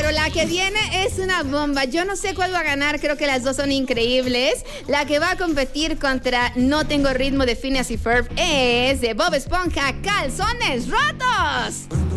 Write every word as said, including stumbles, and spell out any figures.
pero la que viene es una bomba. Yo no sé cuál va a ganar, creo que las dos son increíbles. La que va a competir contra No Tengo Ritmo de Phineas y Ferb es de Bob Esponja, Calzones Rotos.